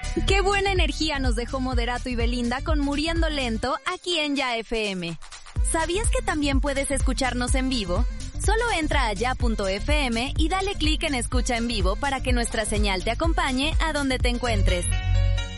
Qué buena energía nos dejó Moderato y Belinda con Muriendo Lento aquí en Ya FM. ¿Sabías que también puedes escucharnos en vivo? Solo entra a ya.fm y dale clic en Escucha en Vivo para que nuestra señal te acompañe a donde te encuentres.